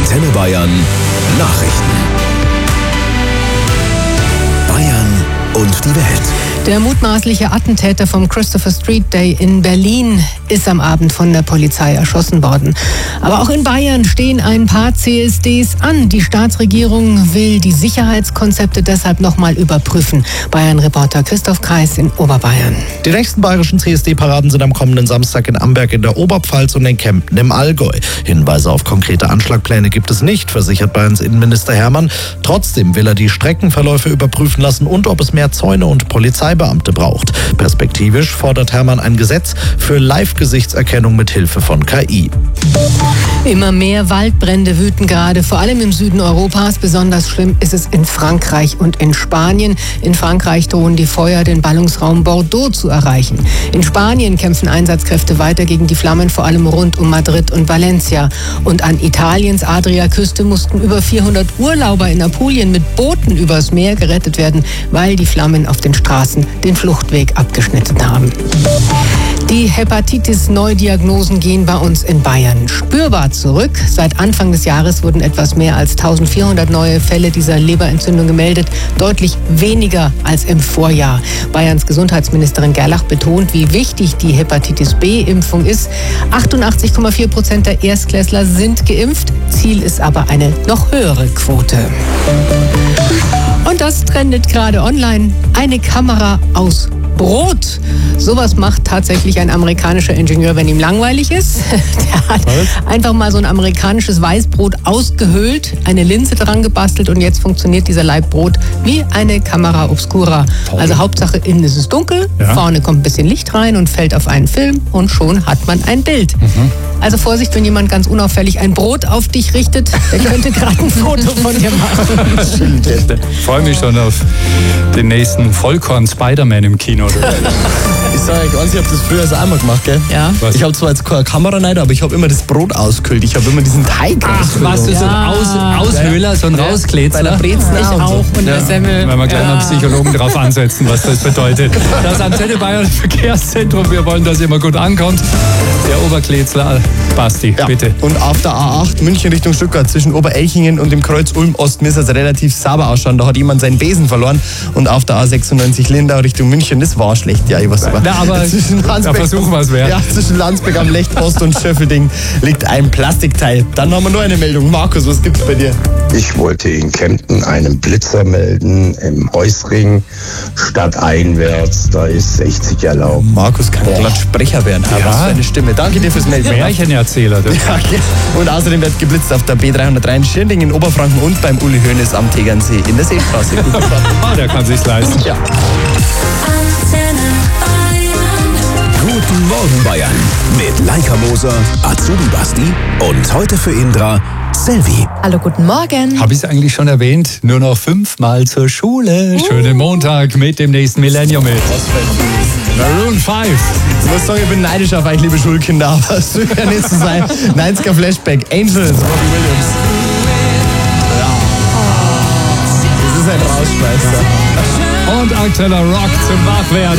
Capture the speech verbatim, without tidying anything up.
Antenne Bayern Nachrichten. Bayern und die Welt. Der mutmaßliche Attentäter vom Christopher Street Day in Berlin ist am Abend von der Polizei erschossen worden. Aber auch in Bayern stehen ein paar C S Ds an. Die Staatsregierung will die Sicherheitskonzepte deshalb nochmal überprüfen. Bayern-Reporter Christoph Kreis in Oberbayern. Die nächsten bayerischen C S D-Paraden sind am kommenden Samstag in Amberg in der Oberpfalz und in Kempten im Allgäu. Hinweise auf konkrete Anschlagpläne gibt es nicht, versichert Bayerns Innenminister Hermann. Trotzdem will er die Streckenverläufe überprüfen lassen und ob es mehr Zäune und Polizeibeamte braucht. Perspektivisch fordert Hermann ein Gesetz für Live-Gesichtserkennung mit Hilfe von K I. Immer mehr Waldbrände wüten gerade, vor allem im Süden Europas. Besonders schlimm ist es in Frankreich und in Spanien. In Frankreich drohen die Feuer, den Ballungsraum Bordeaux zu erreichen. In Spanien kämpfen Einsatzkräfte weiter gegen die Flammen, vor allem rund um Madrid und Valencia. Und an Italiens Adriaküste mussten über vierhundert Urlauber in Apulien mit Booten übers Meer gerettet werden, weil die Flammen auf den Straßen den Fluchtweg abgeschnitten haben. Die Hepatitis-Neudiagnosen gehen bei uns in Bayern spürbar zurück. Seit Anfang des Jahres wurden etwas mehr als eintausendvierhundert neue Fälle dieser Leberentzündung gemeldet. Deutlich weniger als im Vorjahr. Bayerns Gesundheitsministerin Gerlach betont, wie wichtig die Hepatitis-B-Impfung ist. achtundachtzig Komma vier Prozent der Erstklässler sind geimpft. Ziel ist aber eine noch höhere Quote. Und das trendet gerade online. Eine Kamera aus Brot. Sowas macht tatsächlich ein amerikanischer Ingenieur, wenn ihm langweilig ist. Der hat einfach mal so ein amerikanisches Weißbrot ausgehöhlt, eine Linse dran gebastelt und jetzt funktioniert dieser Laib Brot wie eine Kamera obscura. Also Hauptsache innen ist es dunkel, ja. Vorne kommt ein bisschen Licht rein und fällt auf einen Film und schon hat man ein Bild. Mhm. Also Vorsicht, wenn jemand ganz unauffällig ein Brot auf dich richtet, der könnte gerade ein Foto von dir machen. Ich freue mich schon auf den nächsten Vollkorn-Spider-Man im Kino. Ich sage euch eins, ich habe das früher auch mal gemacht, gell? Ja. Was? Ich habe zwar jetzt keine Kamera rein, aber ich habe immer das Brot ausgekühlt. Ich habe immer diesen Teig Ach, was, du so ein Aus, Aushöhler, so ein ja. Rauskletzler? Bei der Brezen ich auch. so. Und ja. der Semmel. Wenn wir gleich ja. einen Psychologen drauf ansetzen, was das bedeutet. Das Antenne Bayern Verkehrszentrum, wir wollen, dass ihr immer gut ankommt. Der Oberkletzler, Basti, ja. bitte. Und auf der A acht München Richtung Stuttgart zwischen Oberelchingen und dem Kreuz Ulm-Ost müsste es relativ sauber ausschauen. Da hat jemand seinen Besen verloren. Und auf der A sechsundneunzig Lindau Richtung München, das war schlecht. Ja, ich weiß aber. Na, aber der Versuch war es wert. Ja, zwischen Landsberg am Lechpost und Schöffelding liegt ein Plastikteil. Dann haben wir nur eine Meldung. Markus, was gibt's bei dir? Ich wollte in Kempten einen Blitzer melden im Heusring stadteinwärts. Da ist sechzig erlaubt. Markus kann ja glatt Sprecher werden. Ja. Was für eine Stimme. Danke dir fürs Melden. Märchenerzähler. Ja, okay. Und außerdem wird geblitzt auf der B dreihundertdrei in Schirnding in Oberfranken und beim Uli Hoeneß am Tegernsee in der Seestraße. Ah, der kann sich's leisten. Ja. Guten Morgen Bayern mit Leica Moser, Azubi Basti und heute für Indra Selvi. Hallo, guten Morgen. Habe ich es eigentlich schon erwähnt? Nur noch fünfmal zur Schule. Schönen Montag mit dem nächsten Millennium mit Maroon fünf. Ich muss sagen, ich bin neidisch auf euch, liebe Schulkinder, aber es soll ja nicht so sein. neunziger Flashback, Angels, Robbie Williams. Ja. Das ist ein Rausschmeißer. Und aktueller Rock zum Wachwerden.